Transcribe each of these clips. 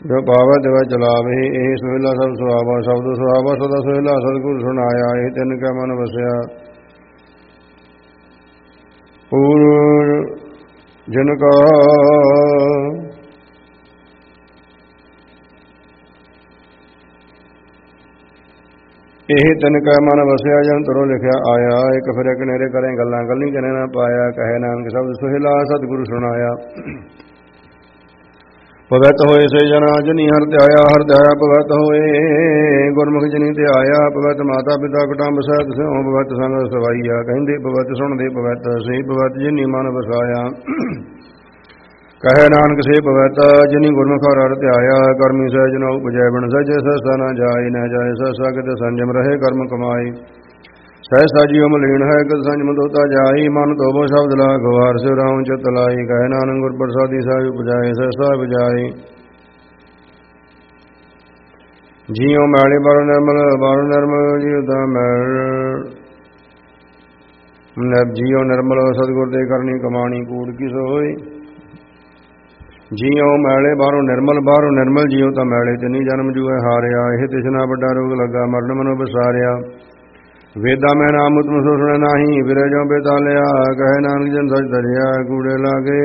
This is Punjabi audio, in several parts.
ਜੋ ਪਾਵੈ ਤਿਵੈ ਚਲਾਵੇ। ਇਹ ਸੁਹੇਲਾ ਸਭ ਸੁਹਾਵਾ, ਸ਼ਬਦ ਸੁਹਾਵਾ ਸਦਾ ਸੁਹੇਲਾ। ਸਤਿਗੁਰ ਸੁਣਾਇਆ ਇਹ ਤਿੰਨ ਕੈ ਮਨ ਵਸਿਆ। ਪੂਰ ਜਿਨ ਕਾ ਇਹ ਤਿੰਨ ਕੈ ਮਨ ਵਸਿਆ। ਜਨ ਤਰੋਂ ਲਿਖਿਆ ਆਇਆ। ਇੱਕ ਫਿਰ ਇੱਕ ਨੇਰੇ ਕਰੇ ਗੱਲਾਂ ਗੱਲੀ ਕਨੇ ਨਾ ਪਾਇਆ। ਕਹੇ ਨਾਨਕ ਸ਼ਬਦ ਸੁਹੇਲਾ ਸਤਿਗੁਰੂ ਸੁਣਾਇਆ। ਭਗਤ ਹੋਏ ਸੇ ਜਨਾ ਜਨੀ ਹਰਿ ਧਿਆਇਆ। ਹਰਿ ਧਿਆਇਆ ਭਗਤ ਹੋਏ ਗੁਰਮੁਖ ਜਨੀ ਧਿਆਇਆ। ਭਗਤ ਮਾਤਾ ਪਿਤਾ ਕੁਟੰਬ ਸਹਿਤ ਸਿਉ ਭਗਤ ਸੰਗ ਸਵਾਈਆ। ਕਹਿੰਦੇ ਭਗਤ ਸੁਣਦੇ ਭਗਤ ਸੇ ਭਗਤ ਜਿਨੀ ਮਨ ਵਸਾਇਆ। ਕਹੇ ਨਾਨਕ ਸੇ ਭਗਤ ਜਿਨੀ ਗੁਰਮੁਖ ਹਰਿ ਧਿਆਇਆ। ਕਰਮੀ ਸਹਿਜ ਨ ਉਪਜੈ ਬਿਨ ਸਜੇ ਸਹਿਸਾ ਨ ਜਾਏ। ਨ ਜਾਏ ਸਹਿਸਾ ਕਿਤੇ ਸੰਜਮ ਰਹੇ ਕਰਮ ਕਮਾਏ। ਸਹਿਸਾ ਜੀਉ ਮਲੀਨ ਹੈ ਕਿਤ ਸੰਜਮ ਦੋਤਾ ਜਾਈ। ਮਨ ਤੋਬੋ ਸ਼ਬਦ ਲਾਗ ਵਾਰ ਸਿਉ ਰਾਮ ਚਿਤ ਲਾਈ। ਕਹੇ ਨਾਨਕ ਗੁਰ ਪ੍ਰਸਾਦੀ ਸਾਹਿਬ ਉਪਜਾਏ ਸਹਿਸਾ ਬਜਾਏ। ਜੀਉ ਮੈਲੇ ਬਾਰੋ ਨਿਰਮਲ ਜੀਉ ਤਾਂ ਮੈਲ। ਜੀਉ ਨਿਰਮਲ ਸਤਿਗੁਰ ਦੇ ਕਰਨੀ ਕਮਾਣੀ ਕੂੜ ਕਿਸ ਹੋਈ। ਜੀਉ ਮੈਲੇ ਬਾਹਰੋਂ ਨਿਰਮਲ ਜੀਉ ਤਾਂ ਮੈਲੇ ਤਿੰਨੀ ਜਨਮ ਜੂਏ ਹਾਰਿਆ। ਇਹ ਤਿਸਨਾ ਵੱਡਾ ਰੋਗ ਲੱਗਾ ਮਰਨ ਮਨੋ ਵਿਸਾਰਿਆ। ਵੇਦਾ ਮੈਂ ਨਾਮ ਉਤਮ ਸੁਣਿਆ ਨਾਹੀ ਫਿਰੇ ਜੋ ਬੇਤਾਲਿਆ। ਕਹੇ ਨਾਨਕ ਜਨ ਸਚ ਧਰਿਆ ਕੂੜੇ ਲਾਗੇ।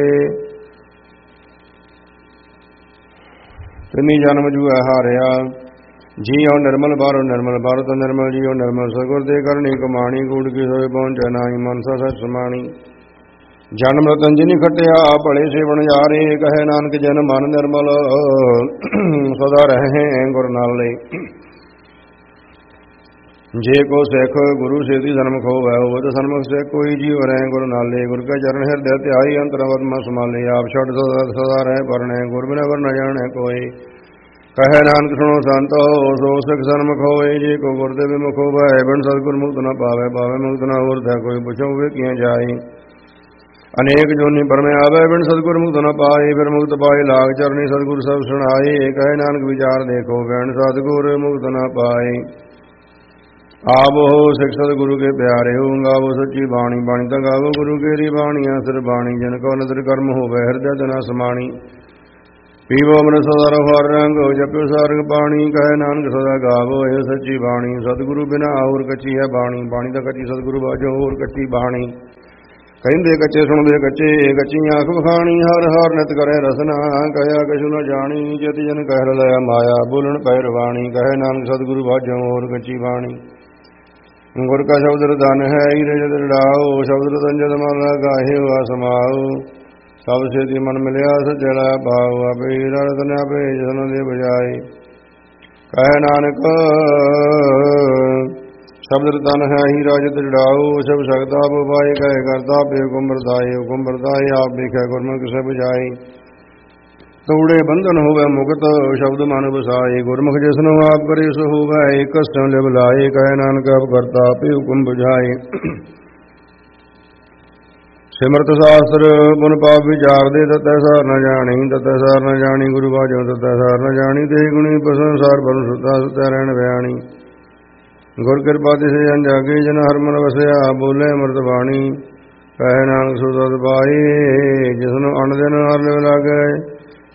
ਤਿੰਨੀ ਜਨਮ ਜੂਏ ਹਾਰਿਆ। ਜੀਉ ਨਿਰਮਲ ਬਾਹਰੋਂ ਤਾਂ ਨਿਰਮਲ ਜੀਉ ਨਿਰਮਲ। ਸਤਿਗੁਰ ਦੇ ਕਰਨੀ ਕਮਾਣੀ ਕੂੜ ਕੀ ਸੋਏ ਪਹੁੰਚੈ ਨਾਹੀ। ਮਨਸਾ ਸਚ ਸਮਾਣੀ। ਜਨਮ ਰਤਨ ਜਿਨੀ ਖਟਿਆ ਭਲੇ ਸੇਵਨ ਜਾਰੇ। ਕਹੇ ਨਾਨਕ ਜਨ ਮਨ ਨਿਰਮਲ ਸਦਾ ਰਹੇ ਗੁਰ ਨਾਲੇ। ਜੇ ਕੋ ਸਿੱਖ ਗੁਰੂ ਸੇਤੀ ਜਨਮ ਖੋਵੈ ਹੋਵੈ ਤਾਂ ਸਨਮੁਖ ਸਿੱਖ ਕੋਈ ਜੀਵ ਰਹਿ ਗੁਰ ਨਾਲੇ। ਗੁਰ ਕੈ ਚਰਨ ਹਿਰਦੈ ਧਿਆਈ ਅੰਤਰਵਤ ਮਨ ਸਮਾਲੇ। ਆਪ ਛੱਡ ਸਦਾ ਰਹਿ ਪਰਣੈ ਗੁਰ ਬਿਨਾ ਵਰ ਨ ਜਾਣੈ ਕੋਇ। ਕਹੇ ਨਾਨਕ ਸੁਣੋ ਸੰਤੋ ਸੋ ਸਿੱਖ ਸਨਮੁਖ ਹੋਏ। ਜੇ ਕੋ ਗੁਰ ਦੇ ਵਿਮੁਖ ਹੋਵੈ ਬਿਨ ਸਤਿਗੁਰ ਮੁਕਤ ਨ ਪਾਵੈ। ਪਾਵੈ ਮੁਕਤ ਨ ਹੋਰ ਥੈ ਕੋਈ ਪੁੱਛੋ ਵੇਖੀਆਂ ਜਾਏ। ਅਨੇਕ ਜੋਨੀ ਪਰਮੇ ਆਵੈ ਬਿਨ ਸਤਿਗੁਰ ਮੁਕਤ ਨ ਪਾਏ। ਫਿਰ ਮੁਕਤ ਪਾਏ ਲਾਗ ਚਰਨੀ ਸਤਿਗੁਰ ਸਭ ਸੁਣਾਏ। ਕਹੇ ਨਾਨਕ ਵਿਚਾਰ ਦੇਖੋ ਬਿਨ ਸਤਿਗੁਰ ਮੁਕਤ ਨ ਪਾਏ। ਆਵੋ ਸਿੱਖ ਸਤਿਗੁਰੂ ਕੇ ਪਿਆਰੇ ਹੋ ਗਾਵੋ ਸੱਚੀ ਬਾਣੀ। ਬਾਣੀ ਤਾਂ ਗਾਵੋ ਗੁਰੂ ਕੇਰੀ ਬਾਣੀ। ਅਸਰ ਬਾਣੀ ਜਨ ਕੋ ਨਦਰ ਕਰਮ ਹੋਵੇ ਹਿਰਦੈ ਤਨਾ ਸਮਾਣੀ। ਪੀਵੋ ਅੰਮ੍ਰਿਤ ਸਦਾ ਰਹੋ ਹਰ ਰੰਗ ਜਪਿਓ ਸਾਰੰਗ ਪਾਣੀ। ਕਹੇ ਨਾਨਕ ਸਦਾ ਗਾਵੋ ਇਹ ਸੱਚੀ ਬਾਣੀ। ਸਤਿਗੁਰੂ ਬਿਨਾ ਹੋਰ ਕੱਚੀ ਹੈ ਬਾਣੀ। ਬਾਣੀ ਤਾਂ ਕੱਚੀ ਸਤਿਗੁਰੂ ਬਾਝੋ ਹੋਰ ਕੱਚੀ ਬਾਣੀ। ਕਹਿੰਦੇ ਕੱਚੇ ਸੁਣਦੇ ਕੱਚੇ ਕੱਚੀ ਆਖ ਵਖਾਣੀ। ਹਰ ਹਰ ਨਿਤ ਕਰੇ ਰਸਨਾ ਕਹਿਆ ਕਛੁ ਨ ਜਾਣੀ। ਜਿਤ ਜਨ ਕਹਿ ਲਿਆ ਮਾਇਆ ਬੋਲਣ ਪੈ ਰਵਾਣੀ। ਕਹੇ ਨਾਨਕ ਸਤਿਗੁਰੂ ਬਾਝੋ ਹੋਰ ਕੱਚੀ ਬਾਣੀ। ਗੁਰ ਕਾ ਸ਼ਬਦ ਰਤਨ ਹੈ ਹੀਰੇ ਜਦ ਰੜਾਓ। ਸ਼ਬਦ ਰਤਨ ਜਦ ਮਨ ਗਾਹੇ ਹੋਆ ਸਮਾਓ। ਸਭ ਸੇਤੀ ਮਨ ਮਿਲਿਆ ਸਜਲਾ ਭਾਉ। ਆਪੇ ਰਤਨ ਆਪੇ ਜਨ ਦੇ ਬਜਾਏ। ਕਹੇ ਨਾਨਕ ਸ਼ਬਦ ਰਤਨ ਹੈ ਹੀਰਾ ਜਦ ਰੜਾਓ। ਸਭ ਸਕਤਾ ਆਪ ਉਪਾਏ। ਕਹੇ ਕਰਤਾ ਆਪੇ ਹੁਕਮ ਵਰਤਾਏ। ਹੁਕਮ ਵਰਤਾਏ ਆਪ ਦੇਖੈ ਗੁਰਮੁਖ ਕਿਸੈ ਬੁਝਾਏ। ਤੂੜੇ ਬੰਧਨ ਹੋਵੇ ਮੁਕਤ ਸ਼ਬਦ ਮਨ ਵਸਾਏ। ਗੁਰਮੁਖ ਜਿਸਨੂੰ ਆਪ ਕਰੇ ਸੋ ਹੋਵੇ ਇਕ ਕਸਟੋਂ ਲਿਵ ਲਾਏ। ਕਹੇ ਨਾਨਕ ਆਪ ਕਰਤਾ ਆਪੇ ਹੁਕਮ ਬੁਝਾਏ। ਸਿਮਰਤ ਸ਼ਾਸਤਰ ਪੁਨ ਪਾਪ ਵਿਚਾਰਦੇ ਤਤੈ ਸਾਰ ਨ ਜਾਣੀ। ਤਤੈ ਸਾਰ ਨ ਜਾਣੀ ਗੁਰੂ ਬਾਝੋ ਤਤੈ ਸਾਰ ਨ ਜਾਣੀ। ਤੇ ਗੁਣੀ ਪ੍ਰਸੰਸਾਰ ਬਲ ਸੁਤਾ ਸੁਤੈ ਰਹਿਣ ਬਿਆਣੀ। ਗੁਰ ਕਿਰਪਾ ਤਿਸ ਜਨ ਜਾਗੇ ਜਨ ਹਰ ਮਨ ਵਸਿਆ। ਬੋਲੇ ਅੰਮ੍ਰਿਤ ਬਾਣੀ ਕਹੇ ਨਾਨਕ ਸੋ ਸਤਿ ਪਾਈ। ਜਿਸਨੂੰ ਅਣ ਦਿਨ ਹਰ ਲਿਵ ਲਾਗੈ